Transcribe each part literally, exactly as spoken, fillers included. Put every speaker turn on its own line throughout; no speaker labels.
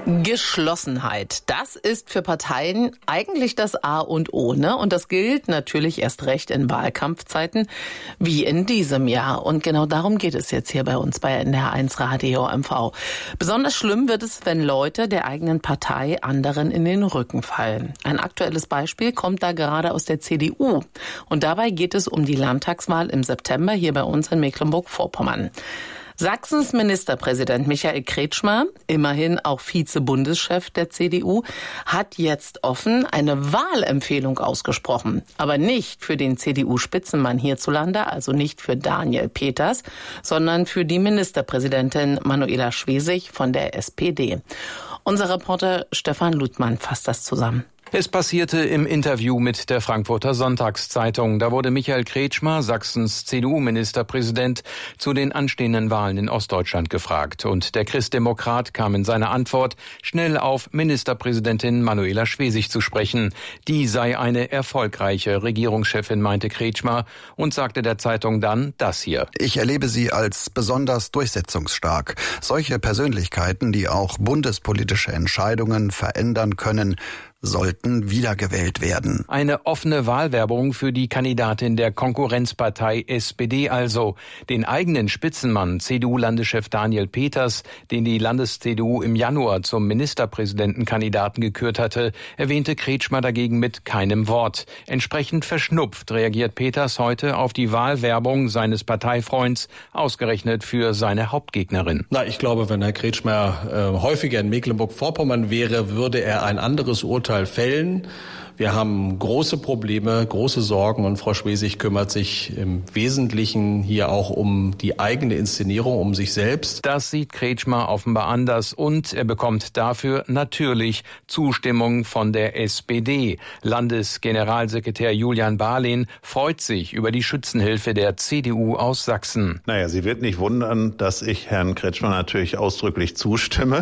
Geschlossenheit, das ist für Parteien eigentlich das A und O, ne? Und das gilt natürlich erst recht in Wahlkampfzeiten wie in diesem Jahr. Und genau darum geht es jetzt hier bei uns bei N D R eins Radio M V. Besonders schlimm wird es, wenn Leute der eigenen Partei anderen in den Rücken fallen. Ein aktuelles Beispiel kommt da gerade aus der C D U. Und dabei geht es um die Landtagswahl im September hier bei uns in Mecklenburg-Vorpommern. Sachsens Ministerpräsident Michael Kretschmer, immerhin auch Vize-Bundeschef der C D U, hat jetzt offen eine Wahlempfehlung ausgesprochen. Aber nicht für den C D U-Spitzenmann hierzulande, also nicht für Daniel Peters, sondern für die Ministerpräsidentin Manuela Schwesig von der S P D. Unser Reporter Stefan Ludmann fasst das zusammen.
Es passierte im Interview mit der Frankfurter Sonntagszeitung. Da wurde Michael Kretschmer, Sachsens C D U-Ministerpräsident, zu den anstehenden Wahlen in Ostdeutschland gefragt. Und der Christdemokrat kam in seiner Antwort schnell auf Ministerpräsidentin Manuela Schwesig zu sprechen. Die sei eine erfolgreiche Regierungschefin, meinte Kretschmer und sagte der Zeitung dann das hier.
Ich erlebe sie als besonders durchsetzungsstark. Solche Persönlichkeiten, die auch bundespolitische Entscheidungen verändern können, sollten wiedergewählt werden.
Eine offene Wahlwerbung für die Kandidatin der Konkurrenzpartei S P D also. Den eigenen Spitzenmann, C D U-Landeschef Daniel Peters, den die Landes-C D U im Januar zum Ministerpräsidentenkandidaten gekürt hatte, erwähnte Kretschmer dagegen mit keinem Wort. Entsprechend verschnupft reagiert Peters heute auf die Wahlwerbung seines Parteifreunds, ausgerechnet für seine Hauptgegnerin.
Na, ich glaube, wenn Herr Kretschmer äh, häufiger in Mecklenburg-Vorpommern wäre, würde er ein anderes Urteil fällen. Wir haben große Probleme, große Sorgen und Frau Schwesig kümmert sich im Wesentlichen hier auch um die eigene Inszenierung, um sich selbst.
Das sieht Kretschmer offenbar anders und er bekommt dafür natürlich Zustimmung von der S P D. Landesgeneralsekretär Julian Barlehn freut sich über die Schützenhilfe der C D U aus Sachsen.
Naja, Sie wird nicht wundern, dass ich Herrn Kretschmer natürlich ausdrücklich zustimme.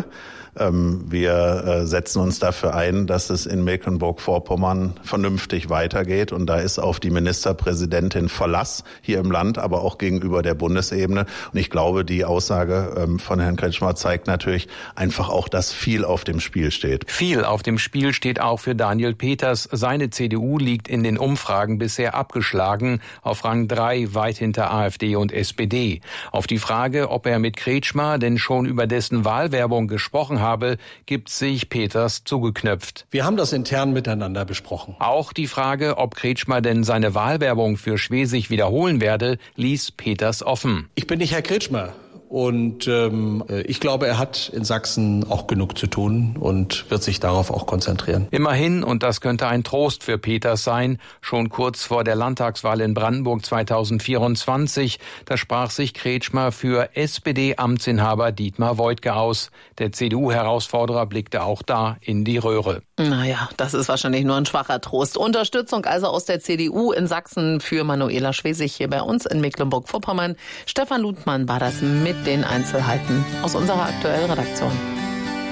Wir setzen uns dafür ein, dass es in Mecklenburg-Vorpommern vernünftig weitergeht. Und da ist auf die Ministerpräsidentin Verlass hier im Land, aber auch gegenüber der Bundesebene. Und ich glaube, die Aussage von Herrn Kretschmer zeigt natürlich einfach auch, dass viel auf dem Spiel steht.
Viel auf dem Spiel steht auch für Daniel Peters. Seine C D U liegt in den Umfragen bisher abgeschlagen, auf Rang drei, weit hinter AfD und S P D. Auf die Frage, ob er mit Kretschmer denn schon über dessen Wahlwerbung gesprochen hat, habe, gibt sich Peters zugeknöpft.
Wir haben das intern miteinander besprochen.
Auch die Frage, ob Kretschmer denn seine Wahlwerbung für Schwesig wiederholen werde, ließ Peters offen.
Ich bin nicht Herr Kretschmer. Und ähm, ich glaube, er hat in Sachsen auch genug zu tun und wird sich darauf auch konzentrieren.
Immerhin, und das könnte ein Trost für Peters sein, schon kurz vor der Landtagswahl in Brandenburg zweitausendvierundzwanzig, da sprach sich Kretschmer für S P D-Amtsinhaber Dietmar Woidke aus. Der C D U-Herausforderer blickte auch da in die Röhre.
Naja, das ist wahrscheinlich nur ein schwacher Trost. Unterstützung also aus der C D U in Sachsen für Manuela Schwesig hier bei uns in Mecklenburg-Vorpommern. Stefan Ludmann war das mit den Einzelheiten aus unserer aktuellen Redaktion.